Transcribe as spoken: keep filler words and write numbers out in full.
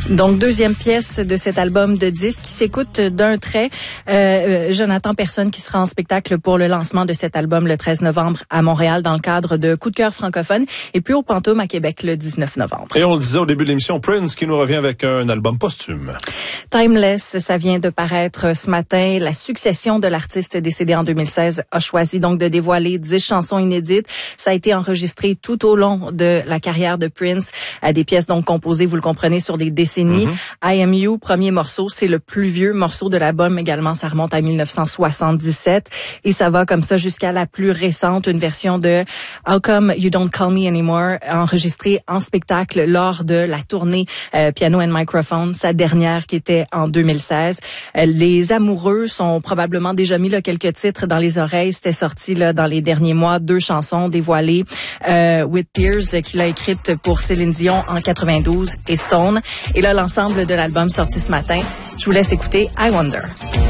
Donc, deuxième pièce de cet album de disques qui s'écoute d'un trait. Euh, Jonathan Personne qui sera en spectacle pour le lancement de cet album le treize novembre à Montréal dans le cadre de Coup de cœur francophone et puis au Pantoum à Québec le dix-neuf novembre. Et on le disait au début de l'émission, Prince qui nous revient avec un album posthume. Timeless, ça vient de paraître ce matin. La succession de l'artiste décédé en deux mille seize a choisi donc de dévoiler dix chansons inédites. Ça a été enregistré tout au long de la carrière de Prince, à des pièces donc composées, vous le comprenez, sur des décennies. Mm-hmm. I Am You, premier morceau, c'est le plus vieux morceau de l'album également, ça remonte à dix-neuf cent soixante-dix-sept et ça va comme ça jusqu'à la plus récente, une version de How Come You Don't Call Me Anymore, enregistrée en spectacle lors de la tournée euh, Piano and Microphone, sa dernière qui était en deux mille seize. Euh, les amoureux sont probablement déjà mis là, quelques titres dans les oreilles, c'était sorti là dans les derniers mois, deux chansons dévoilées, euh, With Tears qu'il a écrite pour Céline Dion en quatre-vingt-douze et Stone. Et là, l'ensemble de l'album sorti ce matin. Je vous laisse écouter I Wonder.